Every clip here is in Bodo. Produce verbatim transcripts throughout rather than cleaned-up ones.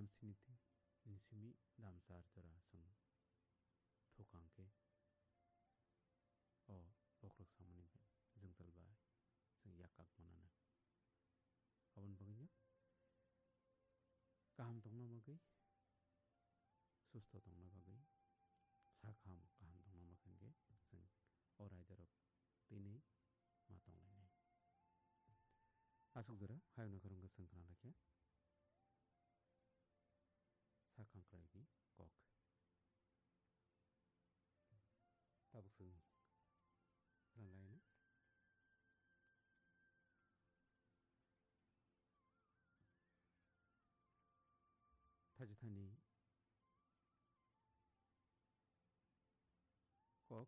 damsiniti nisimi damsar jora sung thokangke o bokrok samani jengjal bai sung yakak manana abon bagainya kaham tongna bagai susto tongna bagai sakham kaham tongna bagai sung orai darok tini matong lainai asuk jora hayona karungka sung kana lakya sakhang kraigi kok tabuk sung kana lainai Tajithani kok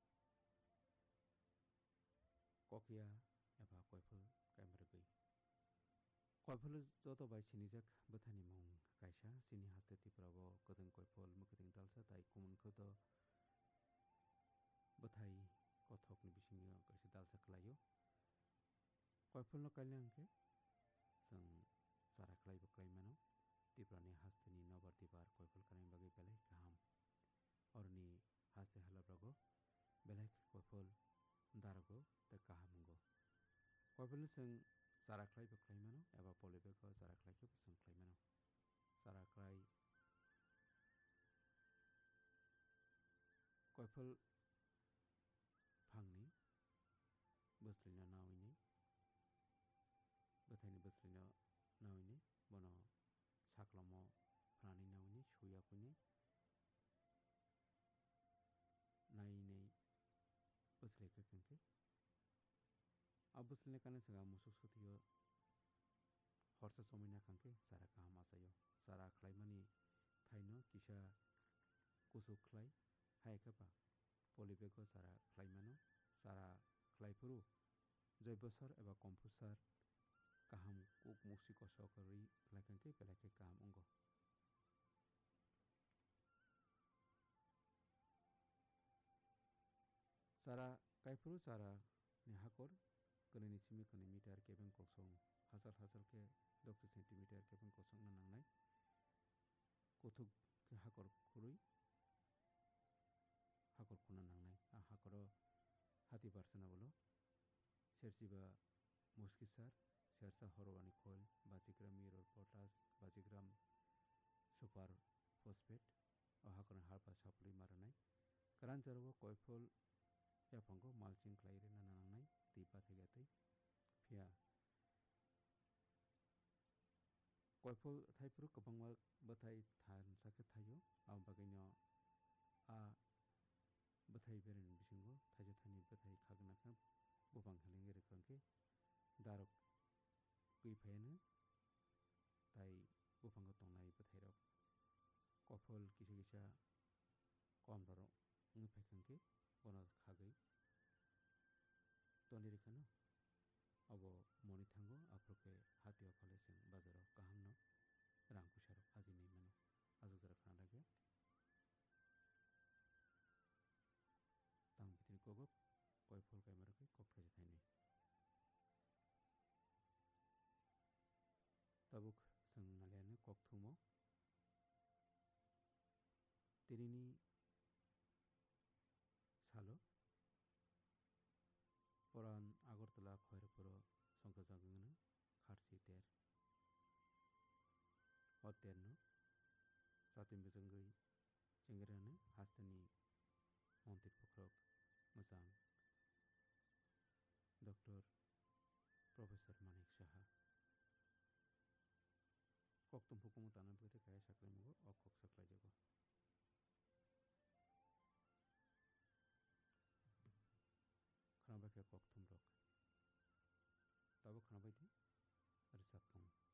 kokya eba koiful kaimargui koiful joto bai sinijak bethani mung kaisa sini haste tiprabo kodeng koiful mukuding dalsa tai kumun khoto bethai kothok ni bisingo kaisa dalsa khlaio koiful no kailangke sung sara khlai bo klai mano tiprani haste ni nobar tipar koiful kanai bagai belai kaham orni haste halabrago belai koiful darago te kahamungo koiful sung sara khlai bo klai mano eba polibeko sara khlai ke sung klai mano sara khlai koiful phangni boslina nawini bethani boslina nawini bono saklamo phnani nawini suyakuni nai nei bosleka kanke abuslina kana saga musuk sutiyo horsa somina kanke sara kaham asayo sara khlaimani thaino kisa kusuk khlai haikapa polibeko sara khlaimano sara khlaipuru joibosar eba kompusar kaham kuk musik osokori khlaikanke belake kaham ongo sara kaipuru sara ni hakor kanini simi kanini meter kebeng koksong hasal hasal ke doktor centimeter kebeng kosong na nangnai kuthuk ke hakor khurui hakor kuna nangnai a hakoro hati barsana bolo sersiba muskisar sersa horowani khoil baji gram mirror potas baji gram super phosphate o hakor harpa sapli maranai karan jarwo koifol yapango mulching khlaire na nangnai tipa thaigatui phia koifol thaipuru kwbangma bwthai than sakhe thaio abo bagaino a bwthai bereni bisingo thaijathani bwthai khagna kha bupang halenge rekhangke darok kuiphayano tai bupango tongnai bwthai rok koifol kisa kisa kom rok ongoi phaikangke bono khagui toni rekhano abo moni thango aproke hatio phale sing bazaro kaham no rang kusaro ajinai mano ajujara khana lage tang bitri kogok koifol kaimarake kok thaja thainai tabuk sung naliane kok thumo tinini salo poran agartala khairpuro songkhajagungno kharsi ter o terno satim bijangui chengrano hastani montir pokrok mosang Doctor Professor Manik Saha kok tumpu kumu tanan bwete kaya saklai mugo o kok saklai jago khana ba kok thumrok tabo khana baiti risapong